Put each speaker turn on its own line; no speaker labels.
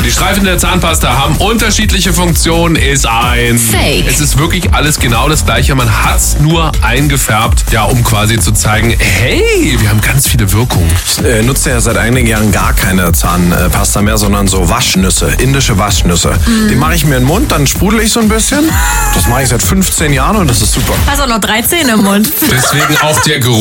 Die Streifen der Zahnpasta haben unterschiedliche Funktionen, ist ein
Fake.
Es ist wirklich alles genau das Gleiche. Man hat's nur eingefärbt, ja, um quasi zu zeigen, hey, wir haben ganz viele Wirkungen.
Ich nutze ja seit einigen Jahren gar keine Zahnpasta mehr, sondern so Waschnüsse, indische Waschnüsse. Die mache ich mir in den Mund, dann sprudel ich so ein bisschen. Das mache ich seit 15 Jahren und das ist super.
Hast auch noch 3 Zähne im Mund.
Deswegen auch der Geruch.